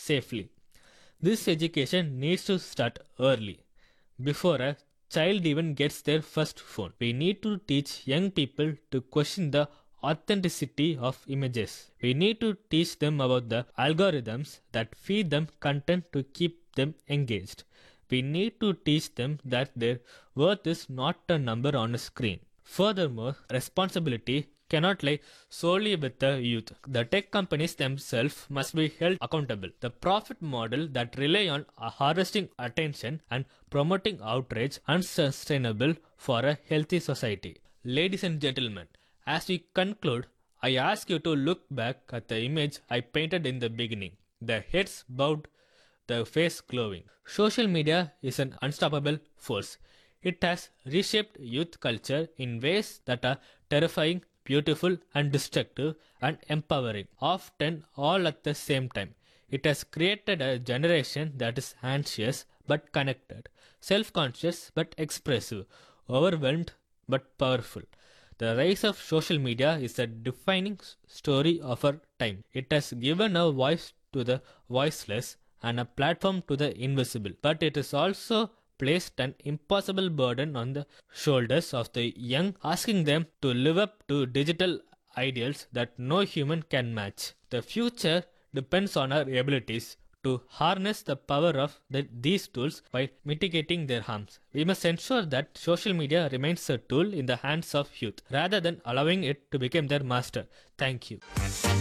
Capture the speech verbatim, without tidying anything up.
safely. This education needs to start early, before a child even gets their first phone. We need to teach young people to question the authenticity of images. We need to teach them about the algorithms that feed them content to keep them engaged. We need to teach them that their worth is not a number on a screen. Furthermore, responsibility cannot lie solely with the youth. The tech companies themselves must be held accountable. The profit model that rely on uh, harvesting attention and promoting outrage unsustainable for a healthy society. Ladies and gentlemen, as we conclude, I ask you to look back at the image I painted in the beginning. The heads bowed, the face glowing. Social media is an unstoppable force. It has reshaped youth culture in ways that are terrifying, beautiful, and destructive, and empowering, often all at the same time. It has created a generation that is anxious but connected, self conscious but expressive, overwhelmed but powerful. The rise of social media is a defining s- story of our time. It has given a voice to the voiceless and a platform to the invisible, but it has also placed an impossible burden on the shoulders of the young, asking them to live up to digital ideals that no human can match. The future depends on our abilities to harness the power of the, these tools while mitigating their harms. We must ensure that social media remains a tool in the hands of youth rather than allowing it to become their master. Thank you.